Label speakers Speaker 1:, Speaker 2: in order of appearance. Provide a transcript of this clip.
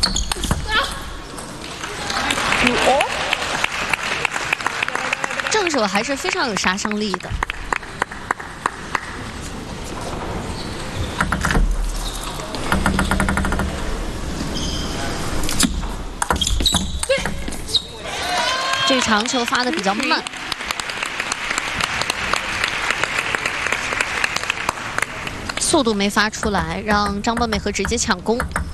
Speaker 1: 哦，
Speaker 2: 正手还是非常有杀伤力的。这长球发的比较慢。 速度没发出来，让张本美和直接抢攻。